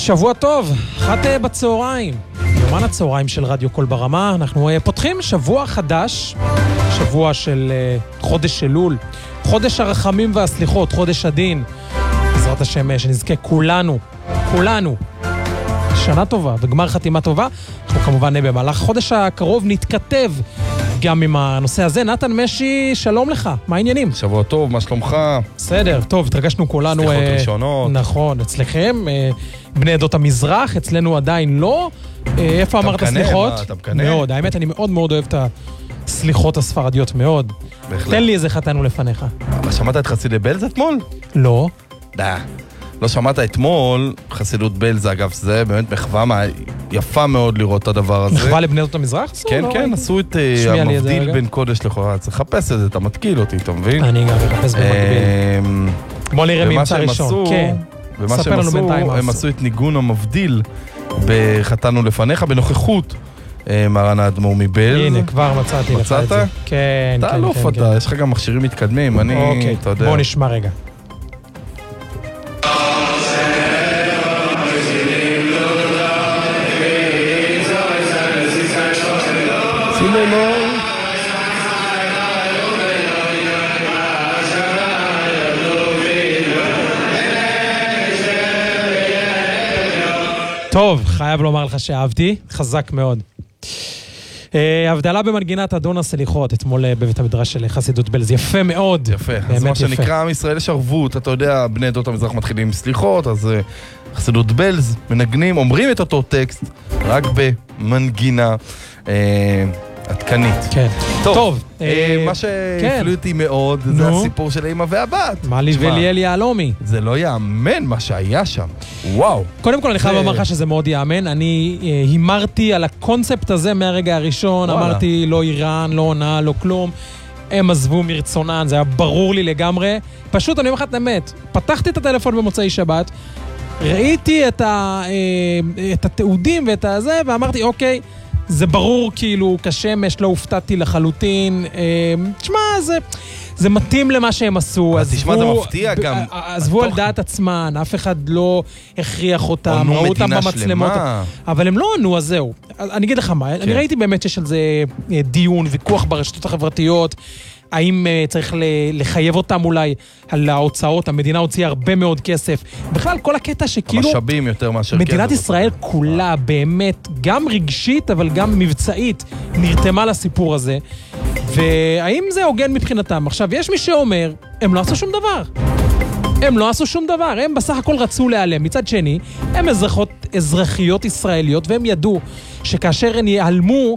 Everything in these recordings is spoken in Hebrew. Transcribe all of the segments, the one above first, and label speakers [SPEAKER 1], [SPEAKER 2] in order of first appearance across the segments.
[SPEAKER 1] שבוע טוב, 1 בצהריים, יומן הצהריים של רדיו קול ברמה. אנחנו פותחים שבוע חדש, שבוע של חודש אלול, חודש הרחמים והסליחות, חודש הדין. בעזרת השם שנזכה כולנו, שנה טובה וגמר חתימה טובה. אנחנו כמובן במהלך החודש הקרוב נתכתב גם עם הנושא הזה. נתן משי, שלום לך, מה העניינים?
[SPEAKER 2] שבוע טוב, מה שלומך?
[SPEAKER 1] בסדר, טוב, התרגשנו כולנו.
[SPEAKER 2] סליחות ראשונות.
[SPEAKER 1] נכון, אצלכם, בני עדות המזרח, אצלנו עדיין לא. איפה אמרת סליחות?
[SPEAKER 2] אתה מקנה?
[SPEAKER 1] מאוד, האמת, אני מאוד מאוד אוהב את הסליחות הספרדיות, מאוד.
[SPEAKER 2] בהחלט.
[SPEAKER 1] תן לי איזה חתנו לפניך.
[SPEAKER 2] שמעת את חסידי בלז אתמול?
[SPEAKER 1] לא.
[SPEAKER 2] לא שמעת אתמול, חסידות בלז, אגב, זה באמת מחווה יפה מאוד לראות את הדבר הזה.
[SPEAKER 1] מחווה לבני עדות המזרח?
[SPEAKER 2] כן, כן, עשו את המבדיל בין קודש לכאורה. צריך לחפש את זה, אתה מתקיל אותי, אתה מבין?
[SPEAKER 1] אני גם מחפש במקביל. בוא נראה מי ימצא ראשון. כן.
[SPEAKER 2] ומה שהם עשו, הם עשו את ניגון המבדיל בחתנו לפניך, בנוכחות מרן האדמו"ר מבלז.
[SPEAKER 1] הנה, כבר מצאתי לך את זה. כן, כן,
[SPEAKER 2] אתה אלוף אתה, יש לך גם מכשירים מתקדמים, אני, אתה יודע.
[SPEAKER 1] בוא נשמע רגע. טוב, חייב לומר לך שאהבתי, חזק מאוד. הבדלה במנגינת אדון הסליחות, אתמול בבית המדרש של חסידות בלז, יפה מאוד.
[SPEAKER 2] יפה, אז מה שנקרא עם ישראל יש ערבות, אתה יודע, בני עדות המזרח מתחילים עם סליחות, אז חסידות בלז מנגנים, אומרים את אותו טקסט, רק במנגינה עדכנית.
[SPEAKER 1] כן.
[SPEAKER 2] טוב, מה שהפליא אותי מאוד, זה הסיפור של אמא והבת.
[SPEAKER 1] מה לי וליאל יעלומי.
[SPEAKER 2] זה לא יאמן מה שהיה שם. וואו.
[SPEAKER 1] קודם כל אני חייב לומר לך שזה מאוד יאמן. אני הימרתי על הקונספט הזה מהרגע הראשון. אמרתי לא איראן, לא עונה, לא כלום. הם עזבו מרצונן, זה היה ברור לי לגמרי. פשוט אני אומר לך את האמת. פתחתי את הטלפון במוצאי שבת, ראיתי את התעודים ואת הזה, ואמרתי אוקיי, זה ברור כאילו כשמש, לא הופתעתי לחלוטין. תשמע, זה מתאים למה שהם עשו.
[SPEAKER 2] תשמע, זה מפתיע גם.
[SPEAKER 1] עזבו על דעת עצמן, אף אחד לא הכריח אותם, ראו אותם במצלמות. אבל הם לא ענו, אז זהו. אני אגיד לך מה, אני ראיתי באמת שיש על זה דיון, ויכוח ברשתות החברתיות, האם צריך לחייב אותם אולי על ההוצאות, המדינה הוציאה הרבה מאוד כסף. בכלל, כל הקטע שכאילו
[SPEAKER 2] המשאבים יותר מאשר
[SPEAKER 1] מדינת ישראל כולה באמת, גם רגשית, אבל גם מבצעית, נרתמה לסיפור הזה. והאם זה הוגן מבחינתם? עכשיו, יש מי שאומר, הם לא עשו שום דבר. הם לא עשו שום דבר, הם בסך הכל רצו להיעלם. מצד שני, הם אזרחיות ישראליות, והם ידעו שכאשר הן ייעלמו,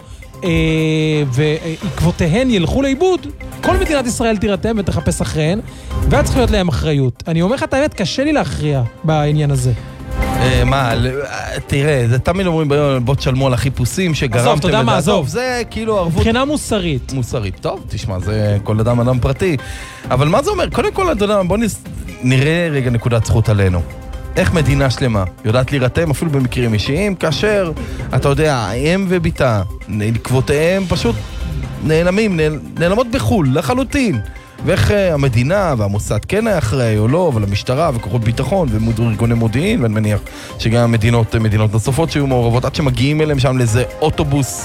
[SPEAKER 1] ועקבותיהן ילכו לאיבוד, כל מדינת ישראל תירתם ותחפש אחריהן, והיה צריך להיות להם אחריות. אני אומר לך את האמת, קשה לי להכריע בעניין הזה.
[SPEAKER 2] מה, תראה, זה תמיד אומרים ביום, בוא תשלמו על החיפושים שגרמתם.
[SPEAKER 1] עזוב, אתה יודע מה, עזוב.
[SPEAKER 2] זה כאילו ערבות
[SPEAKER 1] מבחינה מוסרית.
[SPEAKER 2] מוסרית, טוב, תשמע, זה כל אדם פרטי. אבל מה זה אומר? קודם כל, אתה יודע, בוא נראה רגע נקודת זכות עלינו. איך מדינה שלמה יודעת להירתם אפילו במקרים אישיים, כאשר, אתה יודע, הם וביתה, עקבותיהם פשוט נעלמות בחול, לחלוטין. ואיך המדינה והמוסד כן היה אחראי או לא, אבל המשטרה וכוחות ביטחון וארגוני מודיעין, ואני מניח שגם מדינות נוספות שהיו מעורבות, עד שמגיעים אליהם שם לאיזה אוטובוס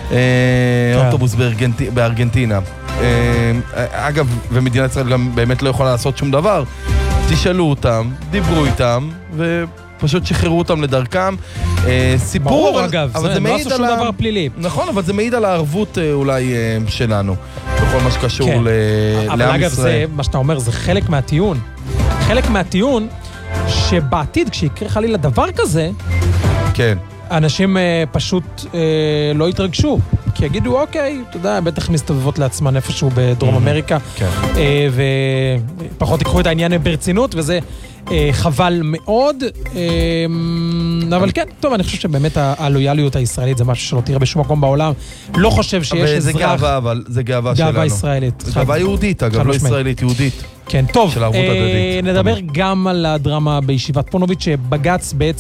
[SPEAKER 2] בארגנטינה. אגב, ומדינת ישראל גם באמת לא יכולה לעשות שום דבר. תשאלו אותם, דיברו איתם, ופשוט שחררו אותם לדרכם. סיפור,
[SPEAKER 1] ברור, אגב, זה לא עשו שום דבר פלילי.
[SPEAKER 2] נכון, אבל זה מעיד על הערבות אולי שלנו, בכל מה שקשור לעם ישראל.
[SPEAKER 1] אבל אגב, מה שאתה אומר, זה חלק מהטיעון. חלק מהטיעון שבעתיד, כשיקרה חלילה דבר כזה,
[SPEAKER 2] כן.
[SPEAKER 1] אנשים פשוט לא יתרגשו. כי יגידו, אוקיי, אתה יודע, בטח מסתובבות לעצמן איפשהו בדרום אמריקה, ופחות יקחו את העניין ברצינות, וזה חבל מאוד. אבל כן, טוב, אני חושב שבאמת הלויאליות הישראלית זה משהו שלא תראה בשום מקום בעולם. לא חושב שיש אזרח...
[SPEAKER 2] זה גאווה, אבל זה גאווה שלנו.
[SPEAKER 1] גאווה ישראלית.
[SPEAKER 2] גאווה יהודית, אגב, לא ישראלית, יהודית.
[SPEAKER 1] כן, טוב,
[SPEAKER 2] של ערבות הדדית.
[SPEAKER 1] נדבר גם על הדרמה בישיבת פונוביץ' שבג"ץ בעצם